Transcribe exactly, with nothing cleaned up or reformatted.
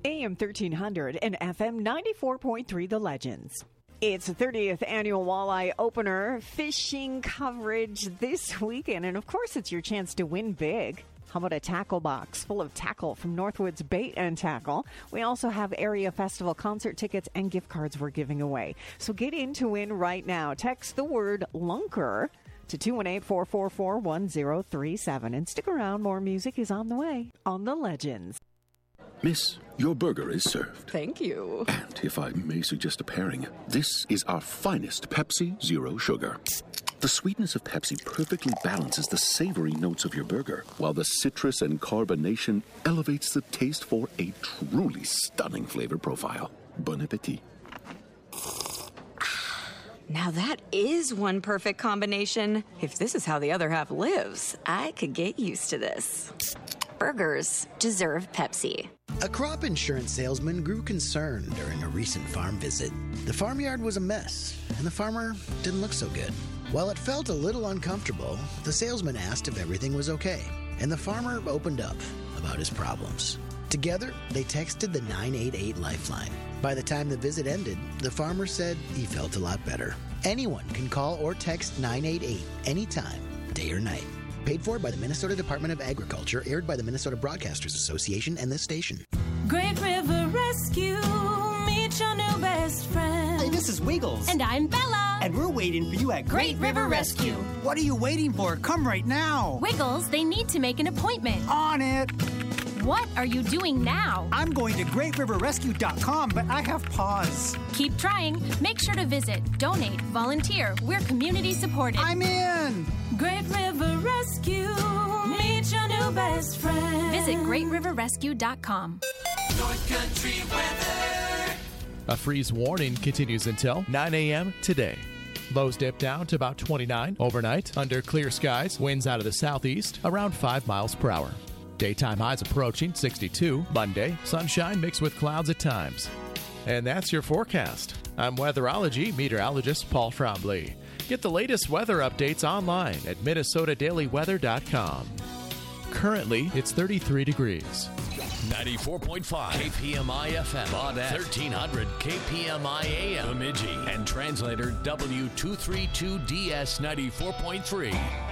A M thirteen hundred and F M ninety-four point three The Legends. It's the thirtieth annual Walleye Opener fishing coverage this weekend. And, of course, it's your chance to win big. How about a tackle box full of tackle from Northwoods Bait and Tackle? We also have area festival concert tickets and gift cards we're giving away. So get in to win right now. Text the word Lunker to two one eight, four four four, one zero three seven. And stick around. More music is on the way on The Legends. Miss, your burger is served. Thank you. And if I may suggest a pairing, this is our finest Pepsi Zero Sugar. The sweetness of Pepsi perfectly balances the savory notes of your burger, while the citrus and carbonation elevates the taste for a truly stunning flavor profile. Bon appetit. Now that is one perfect combination. If this is how the other half lives, I could get used to this. Burgers deserve Pepsi. A crop insurance salesman grew concerned during a recent farm visit. The farmyard was a mess, and the farmer didn't look so good. While it felt a little uncomfortable, the salesman asked if everything was okay, and the farmer opened up about his problems. Together, they texted the nine eight eight Lifeline. By the time the visit ended, the farmer said he felt a lot better. Anyone can call or text nine eight eight anytime, day or night. Paid for by the Minnesota Department of Agriculture, aired by the Minnesota Broadcasters Association and this station. Great River Rescue, meet your new best friend. Hey, this is Wiggles. And I'm Bella. And we're waiting for you at Great River Rescue. What are you waiting for? Come right now. Wiggles, they need to make an appointment. On it. What are you doing now? I'm going to great river rescue dot com, but I have pause. Keep trying. Make sure to visit, donate, volunteer. We're community supported. I'm in. Great River Rescue, meet your new best friend. Visit great river rescue dot com. North Country weather. A freeze warning continues until nine a.m. today. Lows dip down to about twenty-nine overnight. Under clear skies, winds out of the southeast around five miles per hour. Daytime highs approaching sixty-two. Monday, sunshine mixed with clouds at times. And that's your forecast. I'm weatherology meteorologist Paul Trombley. Get the latest weather updates online at minnesota daily weather dot com. Currently, it's thirty-three degrees. ninety-four point five K P M I F M, Baudette, thirteen hundred K P M I A M, Bemidji, and translator W two thirty-two D S ninety-four point three.